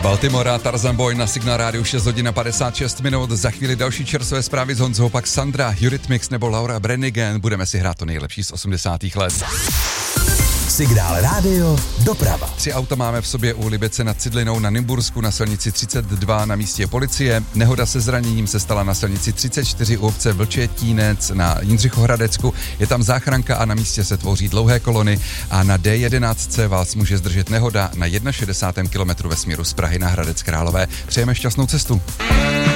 Baltimore, Tarzan Boy na Signál Rádiu 6 hodin a 56 minut. Za chvíli další čerstvé zprávy z Honzou, pak Sandra, Eurythmics nebo Laura Branigan. Budeme si hrát to nejlepší z 80. let. Signál Rádio doprava. 3 auta máme v sobě u Libice nad Cidlinou na Nymbursku, na silnici 32 na místě policie. Nehoda se zraněním se stala na silnici 34 u obce Vlčetínec na Jindřichohradecku. Je tam záchranka a na místě se tvoří dlouhé kolony. A na D11 vás může zdržet nehoda na 61. kilometru ve směru z Prahy na Hradec Králové. Přejeme šťastnou cestu.